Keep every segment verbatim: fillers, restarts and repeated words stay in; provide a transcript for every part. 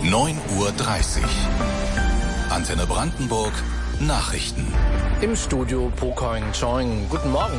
neun Uhr dreißig. Antenne Brandenburg, Nachrichten. Im Studio Pocoing Choing. Guten Morgen.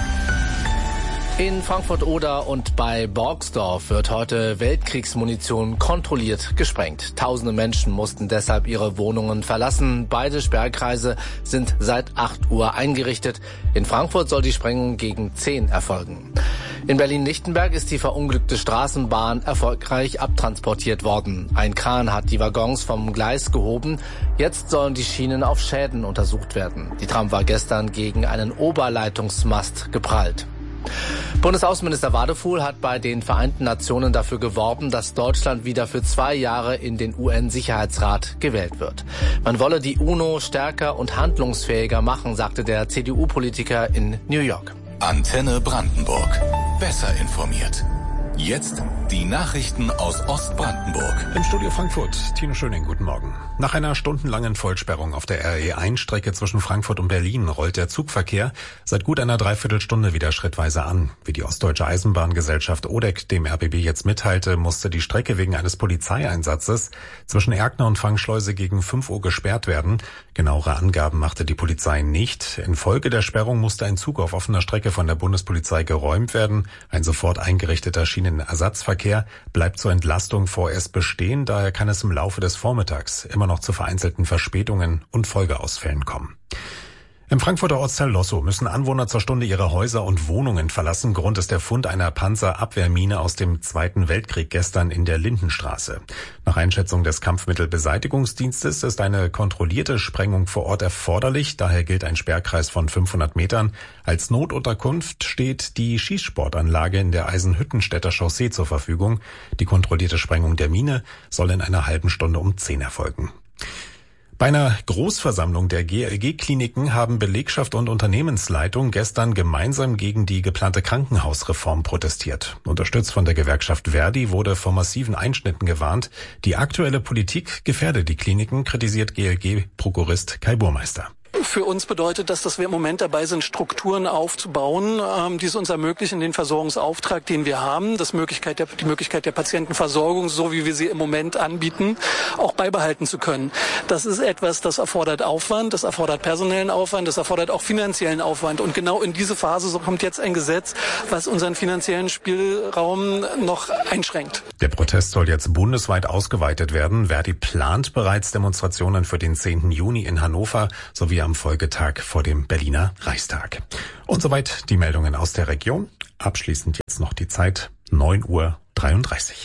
In Frankfurt-Oder und bei Borgsdorf wird heute Weltkriegsmunition kontrolliert gesprengt. Tausende Menschen mussten deshalb ihre Wohnungen verlassen. Beide Sperrkreise sind seit acht Uhr eingerichtet. In Frankfurt soll die Sprengung gegen zehn erfolgen. In Berlin-Lichtenberg ist die verunglückte Straßenbahn erfolgreich abtransportiert worden. Ein Kran hat die Waggons vom Gleis gehoben. Jetzt sollen die Schienen auf Schäden untersucht werden. Die Tram war gestern gegen einen Oberleitungsmast geprallt. Bundesaußenminister Wadefuhl hat bei den Vereinten Nationen dafür geworben, dass Deutschland wieder für zwei Jahre in den U N-Sicherheitsrat gewählt wird. Man wolle die UNO stärker und handlungsfähiger machen, sagte der C D U-Politiker in New York. Antenne Brandenburg. Besser informiert. Jetzt die Nachrichten aus Ostbrandenburg. Im Studio Frankfurt, Tino Schöning, guten Morgen. Nach einer stundenlangen Vollsperrung auf der R E eins Strecke zwischen Frankfurt und Berlin rollt der Zugverkehr seit gut einer Dreiviertelstunde wieder schrittweise an. Wie die Ostdeutsche Eisenbahngesellschaft O D E C dem R B B jetzt mitteilte, musste die Strecke wegen eines Polizeieinsatzes zwischen Erkner und Fangschleuse gegen fünf Uhr gesperrt werden. Genauere Angaben machte die Polizei nicht. Infolge der Sperrung musste ein Zug auf offener Strecke von der Bundespolizei geräumt werden. Ein sofort eingerichteter Schienenersatzverkehr bleibt zur Entlastung vorerst bestehen, daher kann es im Laufe des Vormittags immer noch zu vereinzelten Verspätungen und Folgeausfällen kommen. Im Frankfurter Ortsteil Lossow müssen Anwohner zur Stunde ihre Häuser und Wohnungen verlassen. Grund ist der Fund einer Panzerabwehrmine aus dem Zweiten Weltkrieg gestern in der Lindenstraße. Nach Einschätzung des Kampfmittelbeseitigungsdienstes ist eine kontrollierte Sprengung vor Ort erforderlich. Daher gilt ein Sperrkreis von fünfhundert Metern. Als Notunterkunft steht die Schießsportanlage in der Eisenhüttenstädter Chaussee zur Verfügung. Die kontrollierte Sprengung der Mine soll in einer halben Stunde um zehn erfolgen. Bei einer Großversammlung der G L G-Kliniken haben Belegschaft und Unternehmensleitung gestern gemeinsam gegen die geplante Krankenhausreform protestiert. Unterstützt von der Gewerkschaft Verdi wurde vor massiven Einschnitten gewarnt. Die aktuelle Politik gefährde die Kliniken, kritisiert G L G-Prokurist Kai Burmeister. Für uns bedeutet das, dass wir im Moment dabei sind, Strukturen aufzubauen, ähm, die es uns ermöglichen, den Versorgungsauftrag, den wir haben, das Möglichkeit der, die Möglichkeit der Patientenversorgung, so wie wir sie im Moment anbieten, auch beibehalten zu können. Das ist etwas, das erfordert Aufwand, das erfordert personellen Aufwand, das erfordert auch finanziellen Aufwand. Und genau in diese Phase kommt jetzt ein Gesetz, was unseren finanziellen Spielraum noch einschränkt. Der Protest soll jetzt bundesweit ausgeweitet werden. Verdi plant bereits Demonstrationen für den zehnten Juni in Hannover sowie am Folgetag vor dem Berliner Reichstag. Und soweit die Meldungen aus der Region. Abschließend jetzt noch die Zeit, neun Uhr dreiunddreißig.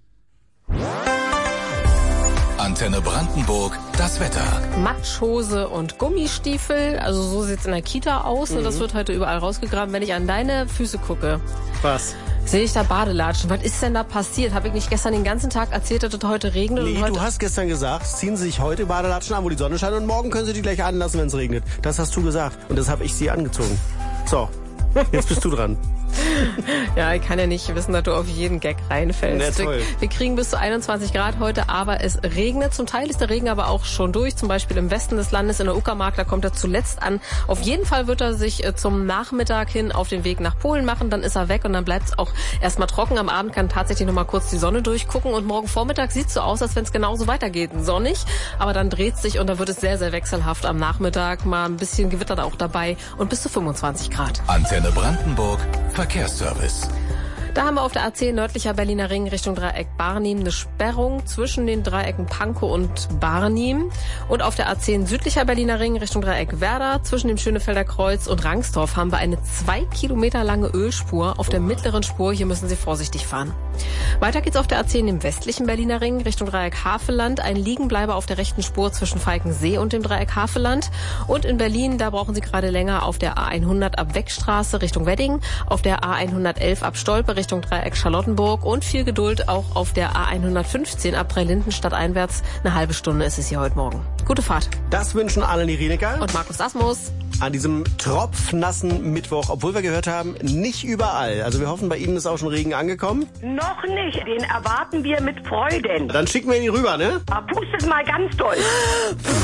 Antenne Brandenburg, das Wetter. Matschhose und Gummistiefel, also so sieht's in der Kita aus. Mhm. Und das wird heute überall rausgegraben. Wenn ich an deine Füße gucke. Was? Sehe ich da Badelatschen. Was ist denn da passiert? Habe ich nicht gestern den ganzen Tag erzählt, dass es heute regnet? Nee, und heute du hast gestern gesagt, ziehen Sie sich heute Badelatschen an, wo die Sonne scheint und morgen können Sie die gleich anlassen, wenn es regnet. Das hast du gesagt und das habe ich sie angezogen. So, jetzt bist du dran. Ja, ich kann ja nicht wissen, dass du auf jeden Gag reinfällst. Na, toll. Wir kriegen bis zu einundzwanzig Grad heute, aber es regnet. Zum Teil ist der Regen aber auch schon durch, zum Beispiel im Westen des Landes, in der Uckermark, da kommt er zuletzt an. Auf jeden Fall wird er sich zum Nachmittag hin auf den Weg nach Polen machen, dann ist er weg und dann bleibt es auch erstmal trocken. Am Abend kann tatsächlich noch mal kurz die Sonne durchgucken und morgen Vormittag sieht es so aus, als wenn es genauso weitergeht. Sonnig, aber dann dreht sich und dann wird es sehr, sehr wechselhaft. Am Nachmittag mal ein bisschen gewittert auch dabei und bis zu fünfundzwanzig Grad. Antenne Brandenburg, Verkehrsservice. Da haben wir auf der A zehn nördlicher Berliner Ring Richtung Dreieck Barnim eine Sperrung zwischen den Dreiecken Pankow und Barnim. Und auf der A zehn südlicher Berliner Ring Richtung Dreieck Werder zwischen dem Schönefelder Kreuz und Rangsdorf haben wir eine zwei Kilometer lange Ölspur auf der mittleren Spur. Hier müssen Sie vorsichtig fahren. Weiter geht's auf der A zehn im westlichen Berliner Ring Richtung Dreieck Havelland. Ein Liegenbleiber auf der rechten Spur zwischen Falkensee und dem Dreieck Havelland. Und in Berlin, da brauchen Sie gerade länger auf der A hundert ab Weckstraße Richtung Wedding, auf der A hundertelf ab Stolpe Richtung Dreieck Charlottenburg und viel Geduld auch auf der A hundertfünfzehn ab Dreilinden stadteinwärts. Eine halbe Stunde ist es hier heute Morgen. Gute Fahrt. Das wünschen Alan Irinecker und Markus Asmus. An diesem tropfnassen Mittwoch, obwohl wir gehört haben, nicht überall. Also wir hoffen, bei Ihnen ist auch schon Regen angekommen. Noch nicht, den erwarten wir mit Freuden. Dann schicken wir ihn rüber, ne? Aber pustet mal ganz doll.